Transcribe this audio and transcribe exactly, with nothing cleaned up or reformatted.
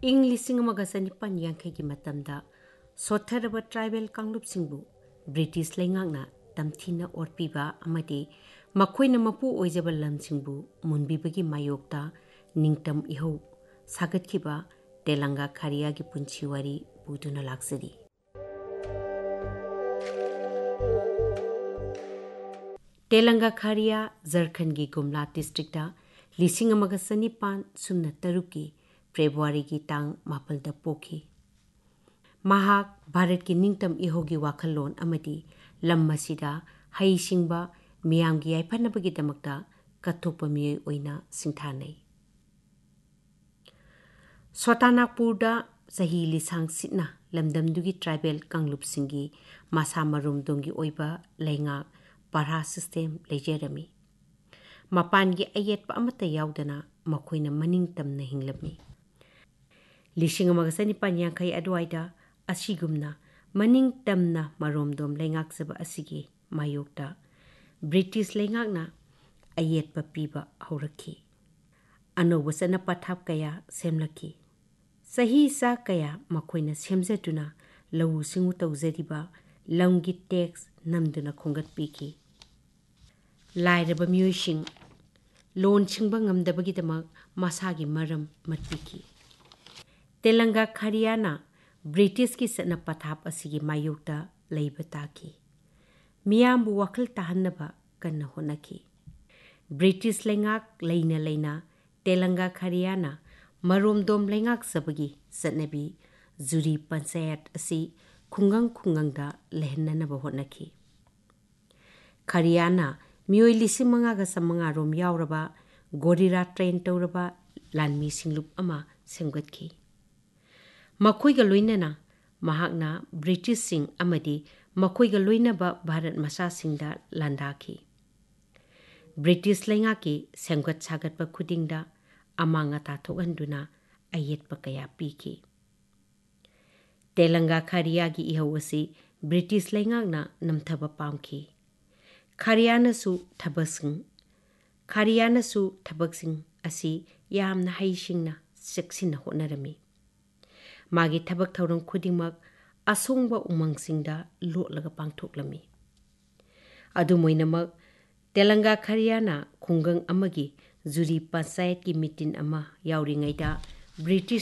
ꯏꯪ ꯂꯤꯁꯤꯡ ꯑꯃꯒ ꯆꯅꯤꯄꯥꯟ ꯌꯥꯡꯈꯩꯒꯤ ꯃꯇꯝꯗ ꯁꯣꯠꯊꯔꯕ ꯇ꯭ꯔꯥꯏꯕꯦꯜ ꯀꯥꯡꯂꯨꯞꯁꯤꯡꯕꯨ ꯕ꯭ꯔꯤꯇꯤꯁ ꯂꯩꯉꯥꯛꯅ ꯇꯝꯊꯤꯅ ꯑꯣꯠꯄꯤꯕ ꯑꯃꯗꯤ ꯃꯈꯣꯏꯅ ꯃꯄꯨ ꯑꯣꯏꯖꯕ ꯂꯝꯁꯤꯡꯕꯨ ꯃꯨꯟꯕꯤꯕꯒꯤ ꯃꯥꯌꯣꯛꯇ ꯅꯤꯡꯇꯝ ꯏꯍꯧ ꯁꯥꯒꯠꯈꯤꯕ ꯇꯦꯂꯪꯒꯥ ꯈꯥꯔꯤꯌꯥꯒꯤ ꯄꯨꯟꯁꯤ ꯋꯥꯔꯤ ꯄꯨꯗꯨꯅ ꯂꯥꯛꯆꯔꯤ꯫ ꯇꯦꯂꯪꯒꯥ ꯈꯥꯔꯤꯌꯥ ꯖꯔꯈꯟꯒꯤ ꯒꯨꯝꯂꯥ ꯗꯤꯁꯇ꯭ꯔꯤꯛꯇ ꯂꯤꯁꯤꯡ ꯑꯃꯒ ꯆꯅꯤꯄꯥꯟ ꯁꯨꯞꯅ ꯇꯔꯨꯛꯀꯤ ꯐꯦꯕ꯭ꯔꯨꯋꯥꯔꯤꯒꯤ ꯇꯥꯡ ꯃꯥꯄꯜꯗ ꯄꯣꯛꯈꯤ꯫ ꯃꯍꯥꯛ ꯚꯥꯔꯠꯀꯤ ꯅꯤꯡꯇꯝ ꯏꯍꯧꯒꯤ ꯋꯥꯈꯜꯂꯣꯟ ꯑꯃꯗꯤ ꯂꯝ ꯑꯁꯤꯗ ꯍꯩꯁꯤꯡꯕ ꯃꯤꯌꯥꯝꯒꯤ ꯌꯥꯏꯐꯅꯕꯒꯤꯗꯃꯛꯇ ꯀꯠꯊꯣꯛꯄ ꯃꯤꯑꯣꯏ ꯑꯣꯏꯅ ꯁꯤꯡꯊꯥꯅꯩ꯫ ꯁꯣꯇꯥꯅꯥꯒꯄꯨꯔꯗ ꯆꯍꯤ ꯂꯤꯁꯥꯡ ꯁꯤꯠꯅ ꯂꯝꯗꯝꯗꯨꯒꯤ ꯇ꯭ꯔꯥꯏꯕꯦꯜ ꯀꯥꯡꯂꯨꯞꯁꯤꯡꯒꯤ ꯃꯁꯥ ꯃꯔꯣꯝꯗꯣꯝꯒꯤ ꯑꯣꯏꯕ ꯂꯩꯉꯥꯛ ꯄꯔꯥ ꯁꯤꯁꯇꯦꯝ ꯂꯩꯖꯔꯝꯃꯤ꯫ ꯃꯄꯥꯟꯒꯤ ꯑꯌꯦꯠꯄ ꯑꯃꯠꯇ ꯌꯥꯎꯗꯅ ꯃꯈꯣꯏꯅ ꯃꯅꯤꯡ ꯇꯝꯅ ꯍꯤꯡꯂꯝꯃꯤ꯫ ꯂꯤꯁꯤꯡ ꯑꯃꯒ ꯆꯅꯤꯄꯥꯟ ꯌꯥꯡꯈꯩ ꯑꯗꯨꯋꯥꯏꯗ ꯑꯁꯤꯒꯨꯝꯅ ꯃꯅꯤꯡ ꯇꯝꯅ ꯃꯔꯣꯝꯗꯣꯝ ꯂꯩꯉꯥꯛꯆꯕ ꯑꯁꯤꯒꯤ ꯃꯥꯌꯣꯛꯇ ꯕ꯭ꯔꯤꯇꯤꯁ ꯂꯩꯉꯥꯛꯅ ꯑꯌꯦꯠꯄ ꯄꯤꯕ ꯍꯧꯔꯛꯈꯤ꯫ ꯑꯅꯧꯕ ꯆꯠꯅ ꯄꯊꯥꯞ ꯀꯌꯥ ꯁꯦꯝꯂꯛꯈꯤ꯫ ꯆꯍꯤ ꯆꯥ ꯀꯌꯥ ꯃꯈꯣꯏꯅ ꯁꯦꯝꯖꯗꯨꯅ ꯂꯧꯎ ꯁꯤꯡꯎ ꯇꯧꯖꯔꯤꯕ ꯂꯝꯒꯤ ꯇꯦꯛꯁ ꯅꯝꯗꯨꯅ ꯈꯣꯝꯒꯠꯄꯤꯈꯤ꯫ ꯂꯥꯏꯔꯕ ꯃꯤꯑꯣꯏꯁꯤꯡ ꯂꯣꯟ ꯁꯤꯡꯕ ꯉꯝꯗꯕꯒꯤꯗꯃꯛ ꯃꯁꯥꯒꯤ ꯃꯔꯝ ꯃꯠꯄꯤꯈꯤ꯫ ꯇꯦꯂꯪꯒꯥ ꯈꯥꯔꯤꯌꯥꯅ ꯕ꯭ꯔꯤꯇꯤꯁꯀꯤ ꯆꯠꯅ ꯄꯊꯥꯞ ꯑꯁꯤꯒꯤ ꯃꯥꯌꯣꯛꯇ ꯂꯩꯕ ꯇꯥꯈꯤ꯫ ꯃꯤꯌꯥꯝꯕꯨ ꯋꯥꯈꯜ ꯇꯥꯍꯟꯅꯕ ꯀꯟꯅ ꯍꯣꯠꯅꯈꯤ꯫ ꯕ꯭ꯔꯤꯇꯤꯁ ꯂꯩꯉꯥꯛ ꯂꯩꯅ ꯂꯩꯅ ꯇꯦꯂꯪꯒꯥ ꯈꯥꯔꯤꯌꯥꯅ ꯃꯔꯣꯝꯗꯣꯝ ꯂꯩꯉꯥꯛꯆꯕꯒꯤ ꯆꯠꯅꯕꯤ ꯖꯨꯔꯤ ꯄꯟꯆꯥꯌꯠ ꯑꯁꯤ ꯈꯨꯡꯒꯪ ꯈꯨꯡꯒꯪꯗ ꯂꯩꯍꯟꯅꯅꯕ ꯍꯣꯠꯅꯈꯤ꯫ ꯈꯥꯔꯤꯌꯥꯅ ꯃꯤꯑꯣꯏ ꯂꯤꯁꯤꯡ ꯃꯉꯥꯒ ꯆꯃꯉꯥ ꯔꯣꯝ ꯌꯥꯎꯔꯕ ꯒꯣꯔꯤꯔꯥ ꯇ꯭ꯔꯦꯟ ꯇꯧꯔꯕ ꯂꯥꯟꯃꯤ ꯁꯤꯡꯂꯨꯞ ꯑꯃ ꯁꯦꯝꯒꯠꯈꯤ꯫ ꯃꯈꯣꯏꯒ ꯂꯣꯏꯅꯅ ꯃꯍꯥꯛꯅ ꯕ꯭ꯔꯤꯇꯤꯁꯁꯤꯡ ꯑꯃꯗꯤ ꯃꯈꯣꯏꯒ ꯂꯣꯏꯅꯕ ꯚꯥꯔꯠ ꯃꯆꯥꯁꯤꯡꯗ ꯂꯥꯟꯗꯥꯈꯤ꯫ ꯕ꯭ꯔꯤꯇꯤꯁ ꯂꯩꯉꯥꯛꯀꯤ ꯁꯦꯝꯒꯠ ꯁꯥꯒꯠꯄ ꯈꯨꯗꯤꯡꯗ ꯑꯃꯥꯡ ꯑꯇꯥ ꯊꯣꯛꯍꯟꯗꯨꯅ ꯑꯌꯦꯠꯄ ꯀꯌꯥ ꯄꯤꯈꯤ꯫ ꯇꯦꯂꯪꯒꯥ ꯈꯥꯔꯤꯌꯥꯒꯤ ꯏꯍꯧ ꯑꯁꯤ ꯕ꯭ꯔꯤꯇꯤꯁ ꯂꯩꯉꯥꯛꯅ ꯅꯝꯊꯕ ꯄꯥꯝꯈꯤ꯫ ꯈꯥꯔꯤꯌꯥꯅꯁꯨ ꯊꯕꯛꯁꯤꯡ ꯈꯥꯔꯤꯌꯥꯅꯁꯨ ꯊꯕꯛꯁꯤꯡ ꯑꯁꯤ ꯌꯥꯝꯅ ꯍꯩꯁꯤꯡꯅ ꯆꯦꯛꯁꯤꯟꯅ ꯍꯣꯠꯅꯔꯝꯃꯤ꯫ ꯃꯥꯒꯤ ꯊꯕꯛ ꯊꯧꯔꯝ ꯈꯨꯗꯤꯡꯃꯛ ꯑꯁꯣꯡꯕ ꯎꯃꯪꯁꯤꯡꯗ ꯂꯣꯠꯂꯒ ꯄꯥꯡꯊꯣꯛꯂꯝꯃꯤ꯫ ꯑꯗꯨꯝ ꯑꯣꯏꯅꯃꯛ ꯇꯦꯂꯪꯒꯥ ꯈꯥꯔꯤꯌꯥꯅ ꯈꯨꯡꯒꯪ ꯑꯃꯒꯤ ꯖꯨꯔꯤ ꯄꯟꯆꯥꯌꯠꯀꯤ ꯃꯤꯇꯤꯟ ꯑꯃ ꯌꯥꯎꯔꯤꯉꯩꯗ ꯕ꯭ꯔꯤꯇꯤꯁ